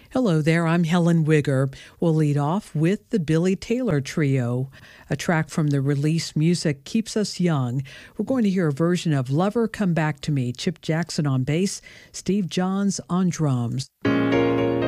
Hello there, I'm Helen Wigger. We'll lead off with the Billy Taylor Trio. A track from the release Music Keeps Us Young. We're going to hear a version of Lover Come Back to Me, Chip Jackson on bass, Steve Johns on drums.